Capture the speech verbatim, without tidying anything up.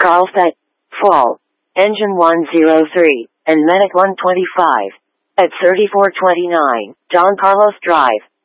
Carlsbad, Fall, Engine one oh three, and Medic one twenty-five. At thirty-four twenty-nine, Don Carlos Drive.